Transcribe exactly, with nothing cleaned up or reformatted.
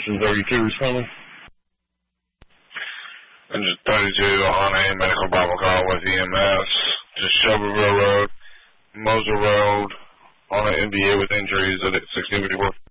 two thirty-two is coming. And just thirty-two on a medical Bible call with E M S. Just Shelbyville Road, Moser Road, on an N B A with injuries at sixteen fifty-four.